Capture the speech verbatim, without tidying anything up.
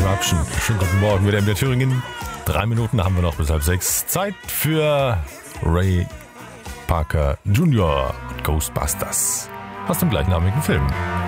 Eruption. Schönen guten Morgen mit M D Thüringen. Drei Minuten haben wir noch bis halb sechs. Zeit für Ray Parker Junior und Ghostbusters aus dem gleichnamigen Film.